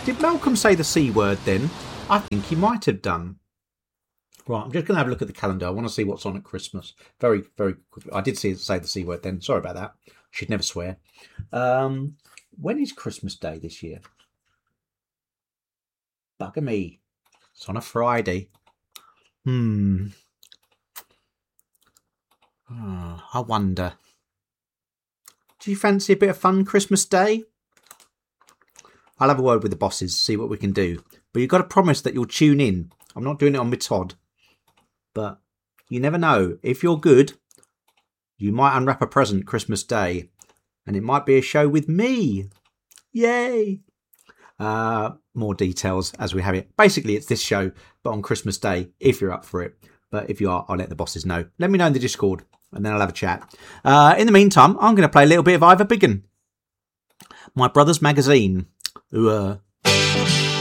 Did Malcolm say the C word then? I think he might have done. Right, I'm just going to have a look at the calendar. I want to see what's on at Christmas. Very, very quickly. I did say the C word then. Sorry about that. Should never swear. When is Christmas Day this year? Bugger me. It's on a Friday. I wonder. Do you fancy a bit of fun Christmas Day? I'll have a word with the bosses, see what we can do. But you've got to promise that you'll tune in. I'm not doing it on my Todd. But you never know. If you're good, you might unwrap a present Christmas Day. And it might be a show with me. Yay! More details as we have it. Basically, it's this show, but on Christmas Day, if you're up for it. But if you are, I'll let the bosses know. Let me know in the Discord, and then I'll have a chat. In the meantime, I'm going to play a little bit of Ivor Biggin, my brother's magazine, who